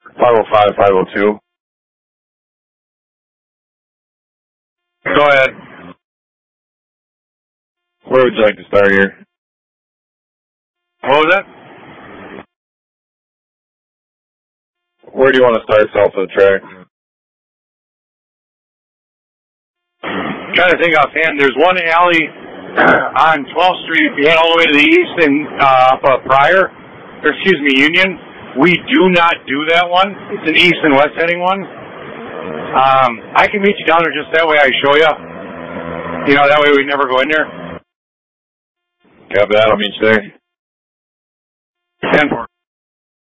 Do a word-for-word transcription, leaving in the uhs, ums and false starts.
five oh five, five oh two. Go ahead. Where would you like to start here? What was that? Where do you want to start south of the track? I'm trying to think offhand. There's one alley on twelfth Street, if you head all the way to the east and uh, up uh, Pryor, or excuse me, Union. We do not do that one. It's an east and west heading one. Um, I can meet you down there just that way. I show you. You know, that way we never go in there. Yeah, but I'll meet you there. ten four.